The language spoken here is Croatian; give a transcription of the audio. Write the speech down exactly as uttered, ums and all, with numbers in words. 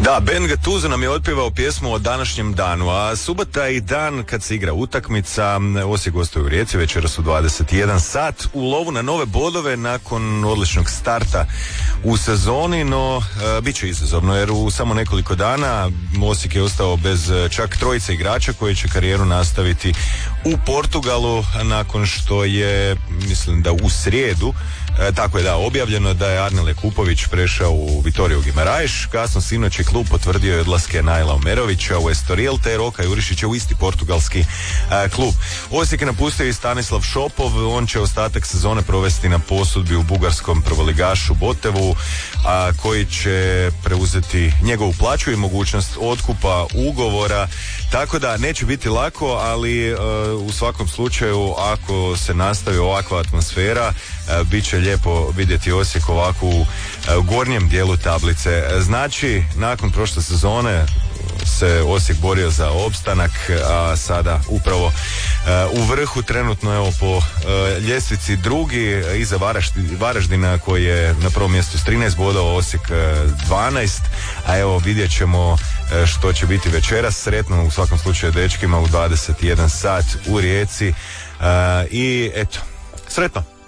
Da, Ben Gattuso nam je otpjevao pjesmu o današnjem danu, a subota i dan kad se igra utakmica. Osijek gostuje u Rijeci večeras u dvadeset jedan sat u lovu na nove bodove nakon odličnog starta u sezoni, no e, bit će izazovno jer u samo nekoliko dana Osijek je ostao bez čak trojice igrača koji će karijeru nastaviti u Portugalu nakon što je, mislim da u srijedu, E, tako je da, objavljeno da je Arnel Kupović prešao u Vitoriju Guimarães. Kasno sinoć je klub potvrdio je odlaske Naila Omerovića u Estoril te Roka Jurišića u isti portugalski e, klub. Osijek je napustio i Stanislav Šopov, on će ostatak sezone provesti na posudbi u bugarskom prvoligašu Botevu, a koji će preuzeti njegovu plaću i mogućnost otkupa ugovora, tako da neće biti lako, ali e, u svakom slučaju ako se nastavi ovakva atmosfera, e, bit će lijepo vidjeti Osijek ovako u gornjem dijelu tablice. Znači, nakon prošle sezone se Osijek borio za opstanak, a sada upravo uh, u vrhu trenutno evo po uh, ljestvici drugi iza Varaždina, Varaždina koji je na prvom mjestu s trinaest bodova, Osijek uh, dvanaest, a evo vidjet ćemo uh, što će biti večeras. Sretno u svakom slučaju dečkima u dvadeset jedan sat u Rijeci uh, i eto, sretno.